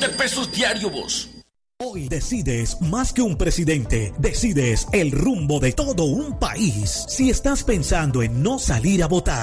pesos diario vos. Hoy decides más que un presidente, decides el rumbo de todo un país. Si estás pensando en no salir a votar,